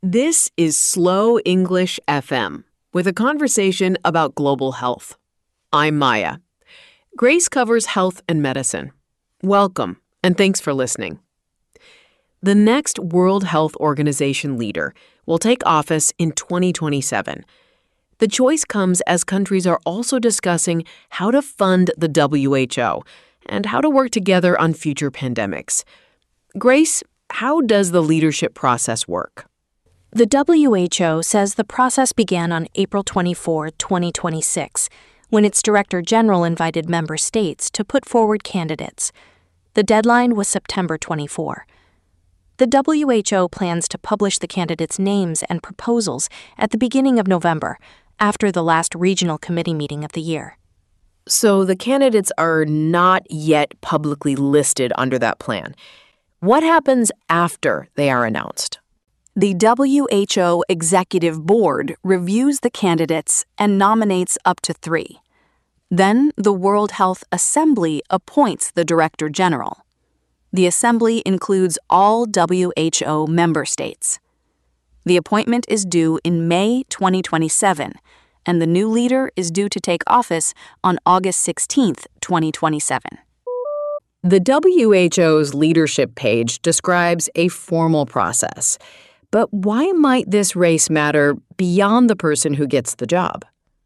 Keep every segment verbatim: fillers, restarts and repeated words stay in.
This is Slow English F M with a conversation about global health. I'm Maya. Grace covers health and medicine. Welcome, and thanks for listening. The next World Health Organization leader will take office in twenty twenty-seven. The choice comes as countries are also discussing how to fund the W H O and how to work together on future pandemics. Grace, how does the leadership process work? The W H O says the process began on April twenty-fourth, twenty twenty-six, when its Director General invited member states to put forward candidates. The deadline was September twenty-fourth. The W H O plans to publish the candidates' names and proposals at the beginning of November, after the last regional committee meeting of the year. So the candidates are not yet publicly listed under that plan. What happens after they are announced? The W H O Executive Board reviews the candidates and nominates up to three. Then the World Health Assembly appoints the Director General. The Assembly includes all W H O member states. The appointment is due in May twenty twenty-seven, and the new leader is due to take office on August sixteenth, twenty twenty-seven. The W H O's leadership page describes a formal process. But why might this race matter beyond the person who gets the job?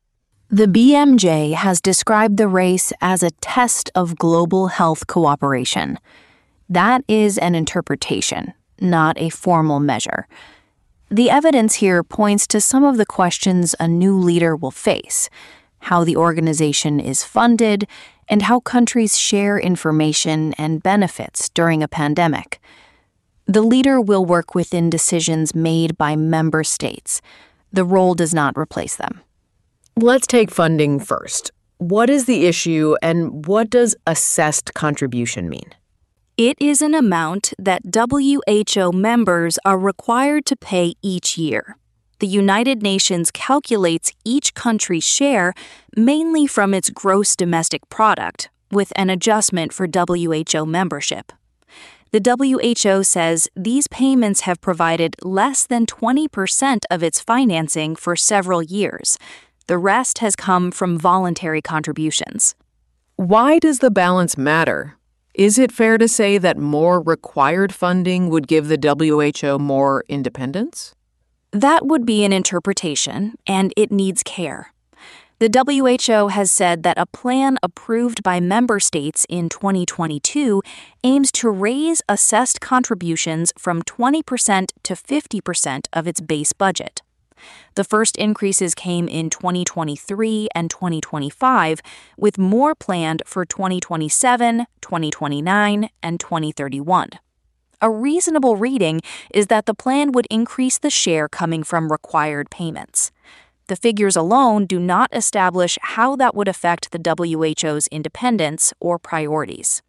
The B M J has described the race as a test of global health cooperation. That is an interpretation, not a formal measure. The evidence here points to some of the questions a new leader will face: how the organization is funded, and how countries share information and benefits during a pandemic. The leader will work within decisions made by member states. The role does not replace them. Let's take funding first. What is the issue, and what does assessed contribution mean? It is an amount that W H O members are required to pay each year. The United Nations calculates each country's share mainly from its gross domestic product, with an adjustment for W H O membership. The W H O says these payments have provided less than twenty percent of its financing for several years. The rest has come from voluntary contributions. Why does the balance matter? Is it fair to say that more required funding would give the W H O more independence? That would be an interpretation, and it needs care. The W H O has said that a plan approved by member states in twenty twenty-two aims to raise assessed contributions from twenty percent to fifty percent of its base budget. The first increases came in twenty twenty-three and twenty twenty-five, with more planned for twenty twenty-seven, twenty twenty-nine, and twenty thirty-one. A reasonable reading is that the plan would increase the share coming from required payments. The figures alone do not establish how that would affect the W H O's independence or priorities.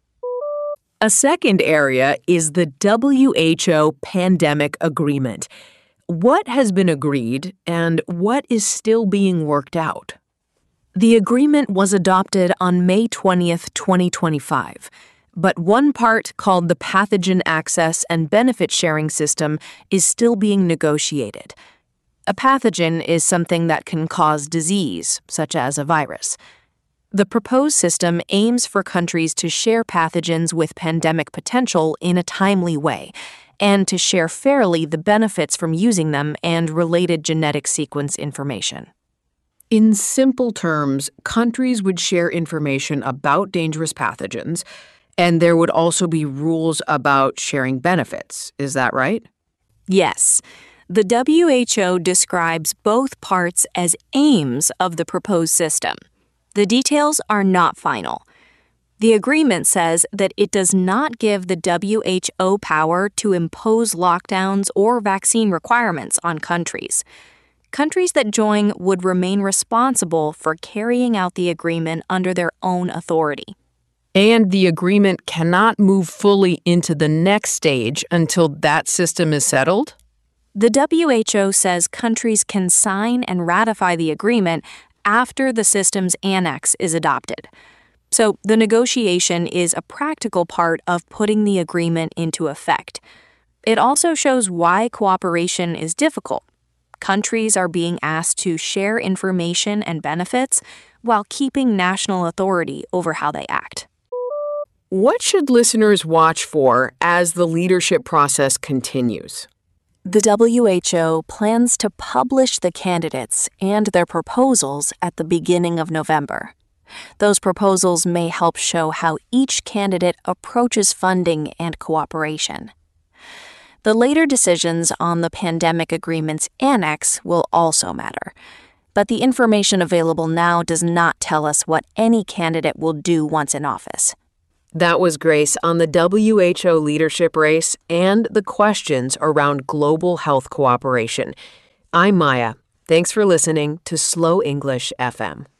A second area is the W H O Pandemic Agreement. What has been agreed, and what is still being worked out? The agreement was adopted on May twentieth, twenty twenty-five, but one part, called the Pathogen Access and Benefit Sharing System, is still being negotiated. A pathogen is something that can cause disease, such as a virus. The proposed system aims for countries to share pathogens with pandemic potential in a timely way, and to share fairly the benefits from using them and related genetic sequence information. In simple terms, countries would share information about dangerous pathogens, and there would also be rules about sharing benefits. Is that right? Yes. The W H O describes both parts as aims of the proposed system. The details are not final. The agreement says that it does not give the W H O power to impose lockdowns or vaccine requirements on countries. Countries that join would remain responsible for carrying out the agreement under their own authority. And the agreement cannot move fully into the next stage until that system is settled? The W H O says countries can sign and ratify the agreement after the system's annex is adopted. So the negotiation is a practical part of putting the agreement into effect. It also shows why cooperation is difficult. Countries are being asked to share information and benefits while keeping national authority over how they act. What should listeners watch for as the leadership process continues? The W H O plans to publish the candidates and their proposals at the beginning of November. Those proposals may help show how each candidate approaches funding and cooperation. The later decisions on the Pandemic Agreement's Annex will also matter, but the information available now does not tell us what any candidate will do once in office. That was Grace on the W H O leadership race and the questions around global health cooperation. I'm Maya. Thanks for listening to Slow English F M.